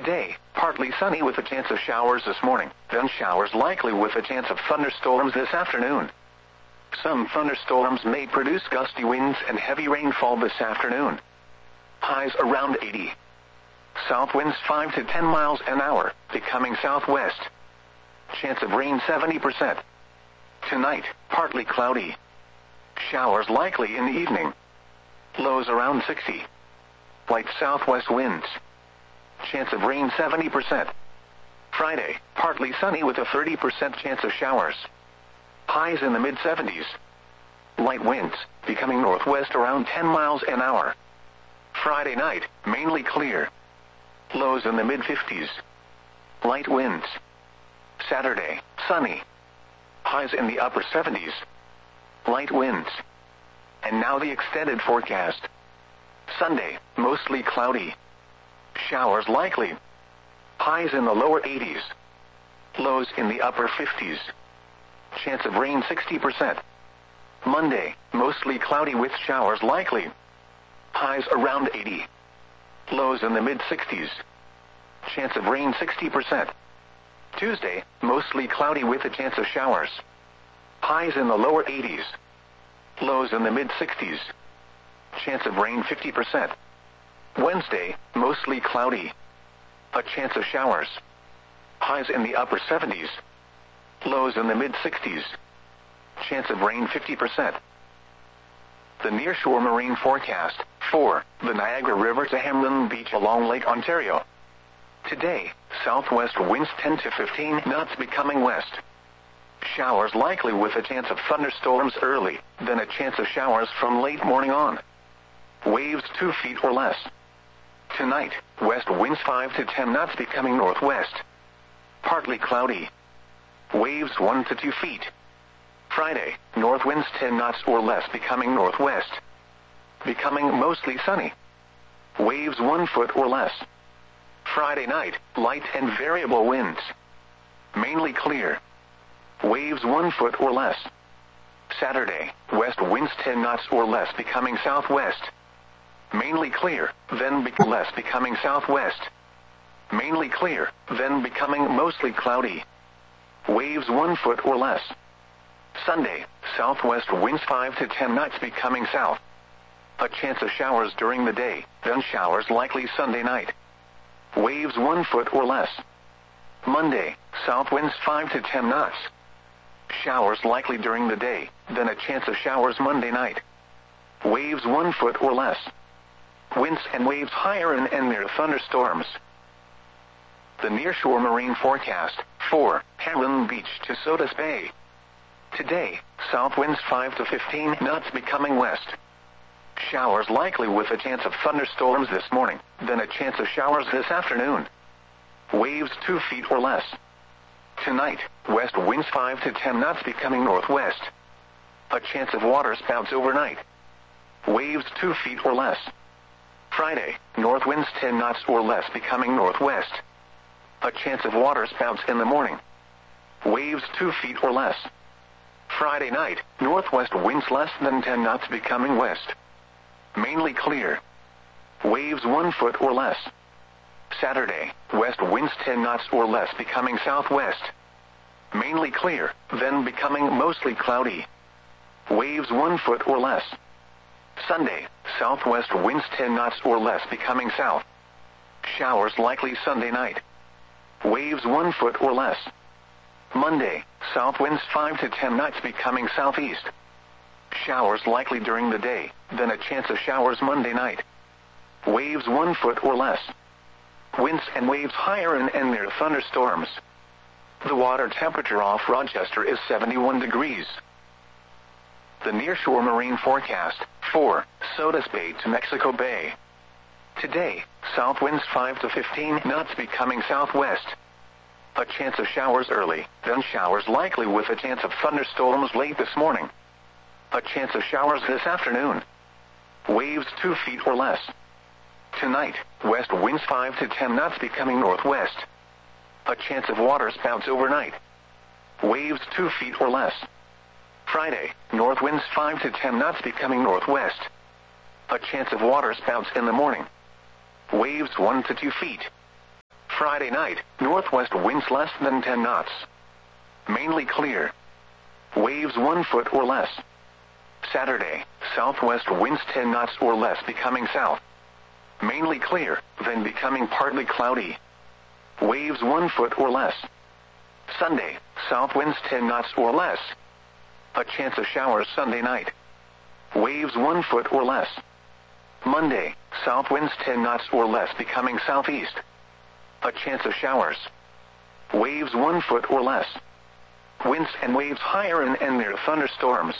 Today, partly sunny with a chance of showers this morning, then showers likely with a chance of thunderstorms this afternoon. Some thunderstorms may produce gusty winds and heavy rainfall this afternoon. Highs around 80. South winds 5 to 10 miles an hour, becoming southwest. Chance of rain 70%. Tonight, partly cloudy. Showers likely in the evening. Lows around 60. Light southwest winds. Chance of rain 70%. Friday, partly sunny with a 30% chance of showers. Highs in the mid-70s. Light winds, becoming northwest around 10 miles an hour. Friday night, mainly clear. Lows in the mid-50s. Light winds. Saturday, sunny. Highs in the upper 70s. Light winds. And now the extended forecast. Sunday, mostly cloudy. Showers likely. Highs in the lower 80s. Lows in the upper 50s. Chance of rain 60%. Monday, mostly cloudy with showers likely. Highs around 80. Lows in the mid-60s. Chance of rain 60%. Tuesday, mostly cloudy with a chance of showers. Highs in the lower 80s. Lows in the mid-60s. Chance of rain 50%. Wednesday, mostly cloudy. A chance of showers. Highs in the upper 70s. Lows in the mid-60s. Chance of rain 50%. The nearshore marine forecast, 4, the Niagara River to Hamlin Beach along Lake Ontario. Today, southwest winds 10 to 15 knots becoming west. Showers likely with a chance of thunderstorms early, then a chance of showers from late morning on. Waves 2 feet or less. Tonight, west winds 5 to 10 knots becoming northwest. Partly cloudy. Waves 1 to 2 feet. Friday, north winds 10 knots or less becoming northwest. Becoming mostly sunny. Waves 1 foot or less. Friday night, light and variable winds. Mainly clear. Waves 1 foot or less. Saturday, west winds 10 knots or less becoming southwest. Mainly clear, then less becoming southwest. Mainly clear, then becoming mostly cloudy. Waves 1 foot or less. Sunday, southwest winds 5 to 10 knots becoming south. A chance of showers during the day, then showers likely Sunday night. Waves 1 foot or less. Monday, south winds 5 to 10 knots. Showers likely during the day, then a chance of showers Monday night. Waves 1 foot or less. Winds and waves higher and near thunderstorms. The nearshore marine forecast, 4, Hamlin Beach to Sodus Bay. Today, south winds 5 to 15 knots becoming west. Showers likely with a chance of thunderstorms this morning, then a chance of showers this afternoon. Waves 2 feet or less. Tonight, west winds 5 to 10 knots becoming northwest. A chance of water spouts overnight. Waves 2 feet or less. Friday, north winds 10 knots or less becoming northwest. A chance of water spouts in the morning. Waves 2 feet or less. Friday night, northwest winds less than 10 knots becoming west. Mainly clear. Waves 1 foot or less. Saturday, west winds 10 knots or less becoming southwest. Mainly clear, then becoming mostly cloudy. Waves 1 foot or less. Sunday, southwest winds 10 knots or less becoming south. Showers likely Sunday night. Waves 1 foot or less. Monday, south winds 5 to 10 knots becoming southeast. Showers likely during the day, then a chance of showers Monday night. Waves 1 foot or less. Winds and waves higher and near thunderstorms. The water temperature off Rochester is 71 degrees. The nearshore marine forecast, 4, Sodus Bay to Mexico Bay. Today, south winds 5 to 15 knots becoming southwest. A chance of showers early, then showers likely with a chance of thunderstorms late this morning. A chance of showers this afternoon. Waves 2 feet or less. Tonight, west winds 5 to 10 knots becoming northwest. A chance of water spouts overnight. Waves 2 feet or less. Friday, north winds 5 to 10 knots becoming northwest. A chance of water spouts in the morning. Waves 1 to 2 feet. Friday night, northwest winds less than 10 knots. Mainly clear. Waves 1 foot or less. Saturday, southwest winds 10 knots or less becoming south. Mainly clear, then becoming partly cloudy. Waves 1 foot or less. Sunday, south winds 10 knots or less. A chance of showers Sunday night. Waves 1 foot or less. Monday, south winds 10 knots or less becoming southeast. A chance of showers. Waves 1 foot or less. Winds and waves higher and near thunderstorms.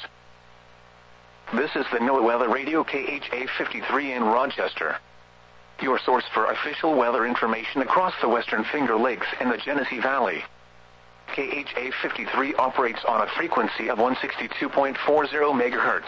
This is the NOAA Weather Radio KHA 53 in Rochester. Your source for official weather information across the Western Finger Lakes and the Genesee Valley. KHA 53 operates on a frequency of 162.40 MHz.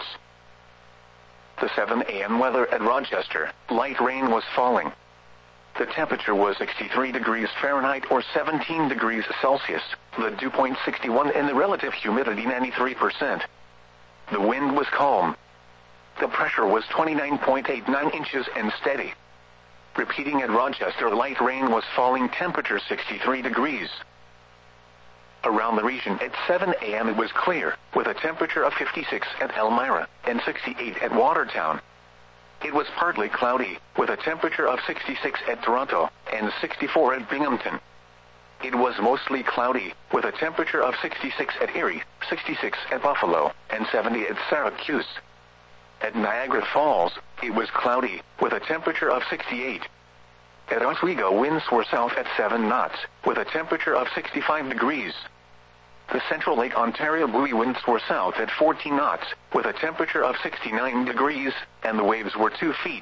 The 7 a.m. weather at Rochester, light rain was falling. The temperature was 63 degrees Fahrenheit or 17 degrees Celsius, the dew point 61 and the relative humidity 93%. The wind was calm. The pressure was 29.89 inches and steady. Repeating at Rochester, light rain was falling, temperature 63 degrees. Around the region at 7 a.m. it was clear, with a temperature of 56 at Elmira and 68 at Watertown. It was partly cloudy, with a temperature of 66 at Toronto and 64 at Binghamton. It was mostly cloudy, with a temperature of 66 at Erie, 66 at Buffalo, and 70 at Syracuse. At Niagara Falls, it was cloudy, with a temperature of 68. At Oswego, winds were south at 7 knots, with a temperature of 65 degrees. The Central Lake Ontario buoy winds were south at 14 knots, with a temperature of 69 degrees, and the waves were 2 feet.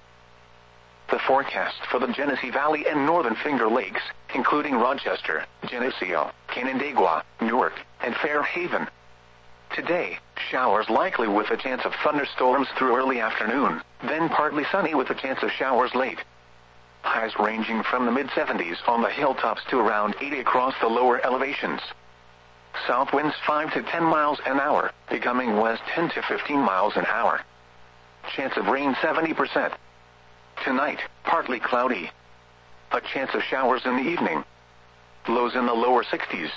The forecast for the Genesee Valley and Northern Finger Lakes, including Rochester, Geneseo, Canandaigua, Newark, and Fairhaven. Today, showers likely with a chance of thunderstorms through early afternoon, then partly sunny with a chance of showers late. Highs ranging from the mid-70s on the hilltops to around 80 across the lower elevations. South winds 5 to 10 miles an hour, becoming west 10 to 15 miles an hour. Chance of rain 70%. Tonight, partly cloudy. A chance of showers in the evening. Lows in the lower 60s.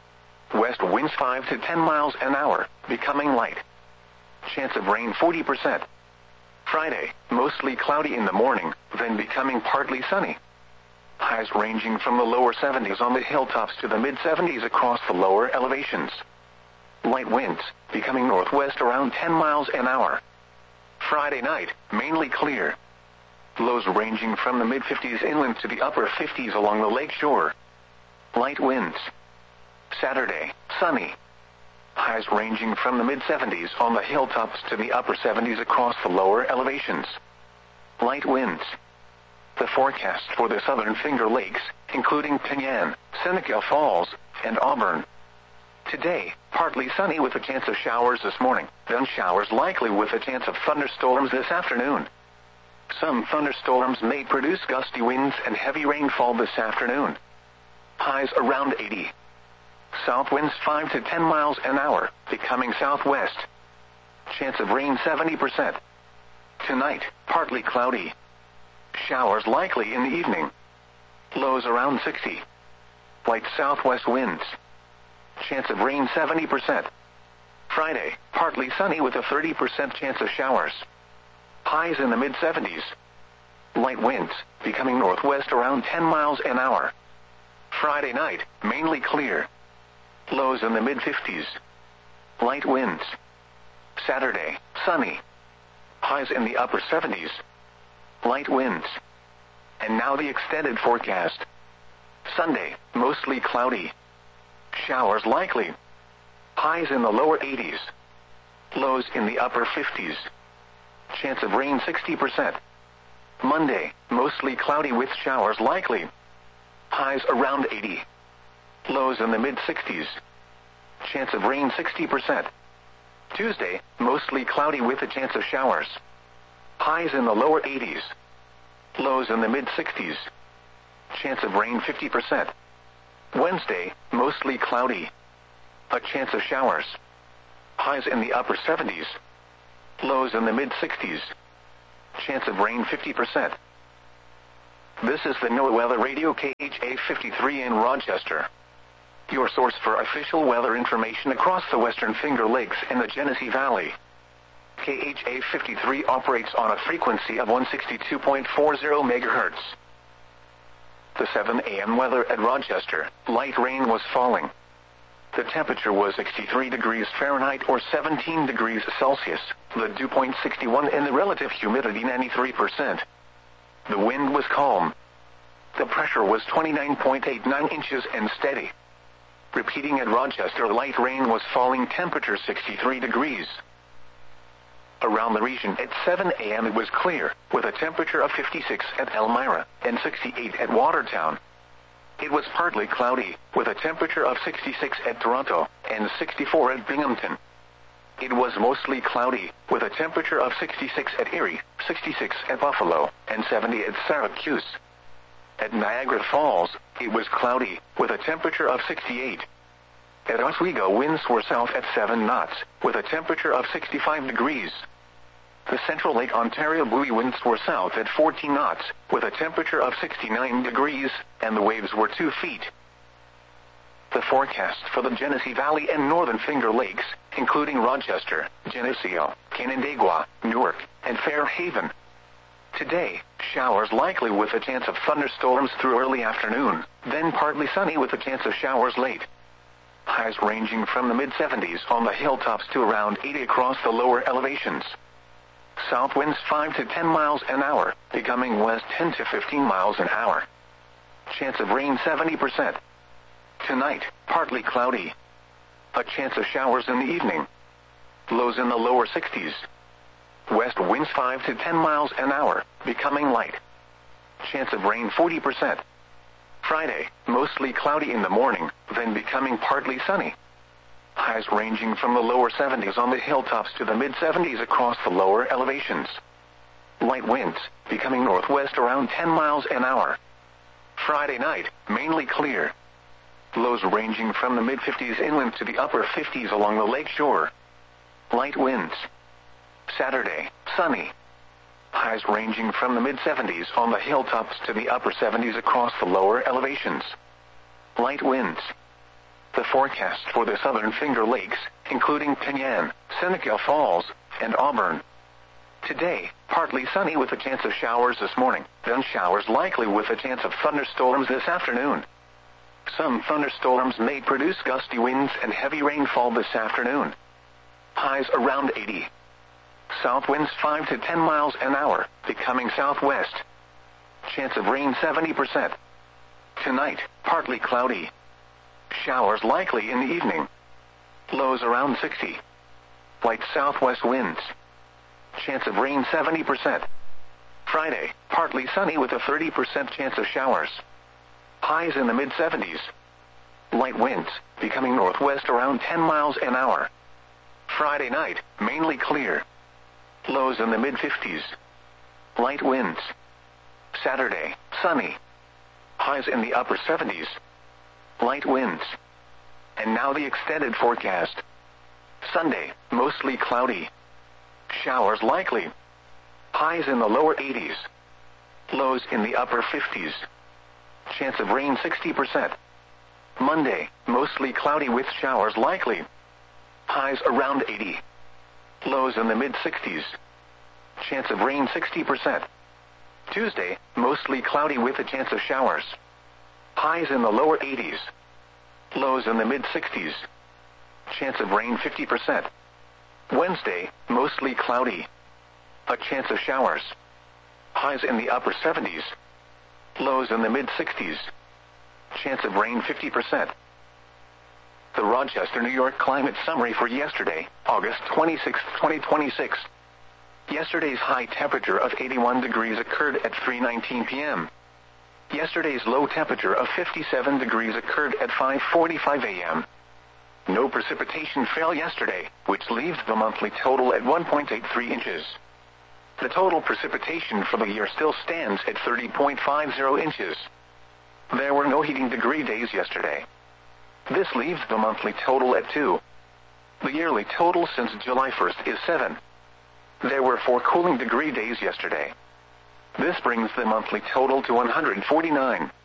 West winds 5 to 10 miles an hour, becoming light. Chance of rain 40%. Friday, mostly cloudy in the morning, then becoming partly sunny. Highs ranging from the lower 70s on the hilltops to the mid-70s across the lower elevations. Light winds, becoming northwest around 10 miles an hour. Friday night, mainly clear. Lows ranging from the mid-50s inland to the upper 50s along the lake shore. Light winds. Saturday, sunny. Highs ranging from the mid-70s on the hilltops to the upper 70s across the lower elevations. Light winds. The forecast for the Southern Finger Lakes, including Penyan, Seneca Falls, and Auburn. Today, partly sunny with a chance of showers this morning, then showers likely with a chance of thunderstorms this afternoon. Some thunderstorms may produce gusty winds and heavy rainfall this afternoon. Highs around 80. South winds 5 to 10 miles an hour, becoming southwest. Chance of rain 70%. Tonight, partly cloudy. Showers likely in the evening. Lows around 60. Light southwest winds. Chance of rain 70%. Friday, partly sunny with a 30% chance of showers. Highs in the mid-70s. Light winds, becoming northwest around 10 miles an hour. Friday night, mainly clear. Lows in the mid-50s. Light winds. Saturday, sunny. Highs in the upper 70s. Light winds. And now the extended forecast. Sunday, mostly cloudy. Showers likely. Highs in the lower 80s. Lows in the upper 50s. Chance of rain 60%. Monday, mostly cloudy with showers likely. Highs around 80. Lows in the mid-60s. Chance of rain 60%. Tuesday, mostly cloudy with a chance of showers. Highs in the lower 80s. Lows in the mid-60s. Chance of rain 50%. Wednesday, mostly cloudy. A chance of showers. Highs in the upper 70s. Lows in the mid-60s. Chance of rain 50%. This is the NOAA Weather Radio KHA 53 in Rochester, your source for official weather information across the Western Finger Lakes and the Genesee Valley. KHA 53 operates on a frequency of 162.40 MHz. The 7 a.m. weather at Rochester: light rain was falling. The temperature was 63 degrees Fahrenheit or 17 degrees Celsius, the dew point 61 and the relative humidity 93%. The wind was calm. The pressure was 29.89 inches and steady. Repeating at Rochester: light rain was falling, temperature 63 degrees. Around the region at 7 a.m. it was clear, with a temperature of 56 at Elmira and 68 at Watertown. It was partly cloudy, with a temperature of 66 at Toronto and 64 at Binghamton. It was mostly cloudy, with a temperature of 66 at Erie, 66 at Buffalo, and 70 at Syracuse. At Niagara Falls, it was cloudy, with a temperature of 68. At Oswego, winds were south at 7 knots, with a temperature of 65 degrees. The Central Lake Ontario buoy winds were south at 14 knots, with a temperature of 69 degrees, and the waves were 2 feet. The forecast for the Genesee Valley and Northern Finger Lakes, including Rochester, Geneseo, Canandaigua, Newark, and Fairhaven. Today, showers likely with a chance of thunderstorms through early afternoon, then partly sunny with a chance of showers late. Highs ranging from the mid-70s on the hilltops to around 80 across the lower elevations. South winds 5 to 10 miles an hour, becoming west 10 to 15 miles an hour. Chance of rain 70%. Tonight, partly cloudy. A chance of showers in the evening. Lows in the lower 60s. West winds 5 to 10 miles an hour, becoming light. Chance of rain 40%. Friday, mostly cloudy in the morning, then becoming partly sunny. Highs ranging from the lower 70s on the hilltops to the mid-70s across the lower elevations. Light winds, becoming northwest around 10 miles an hour. Friday night, mainly clear. Lows ranging from the mid-50s inland to the upper 50s along the lake shore. Light winds. Saturday, sunny. Highs ranging from the mid-70s on the hilltops to the upper 70s across the lower elevations. Light winds. The forecast for the Southern Finger Lakes, including Penyan, Seneca Falls, and Auburn. Today, partly sunny with a chance of showers this morning, then showers likely with a chance of thunderstorms this afternoon. Some thunderstorms may produce gusty winds and heavy rainfall this afternoon. Highs around 80. South winds 5 to 10 miles an hour, becoming southwest. Chance of rain 70%. Tonight, partly cloudy. Showers likely in the evening. Lows around 60. Light southwest winds. Chance of rain 70%. Friday, partly sunny with a 30% chance of showers. Highs in the mid-70s. Light winds, becoming northwest around 10 miles an hour. Friday night, mainly clear. Lows in the mid-50s. Light winds. Saturday, sunny. Highs in the upper 70s. Light winds. And now the extended forecast. Sunday, mostly cloudy. Showers likely. Highs in the lower 80s. Lows in the upper 50s. Chance of rain 60%. Monday, mostly cloudy with showers likely. Highs around 80. Lows in the mid-60s. Chance of rain 60%. Tuesday, mostly cloudy with a chance of showers. Highs in the lower 80s. Lows in the mid-60s. Chance of rain 50%. Wednesday, mostly cloudy. A chance of showers. Highs in the upper 70s. Lows in the mid-60s. Chance of rain 50%. The Rochester, New York climate summary for yesterday, August 26, 2026. Yesterday's high temperature of 81 degrees occurred at 3:19 p.m. Yesterday's low temperature of 57 degrees occurred at 5:45 a.m. No precipitation fell yesterday, which leaves the monthly total at 1.83 inches. The total precipitation for the year still stands at 30.50 inches. There were no heating degree days yesterday. This leaves the monthly total at 2. The yearly total since July 1st is 7. There were 4 cooling degree days yesterday. This brings the monthly total to 149.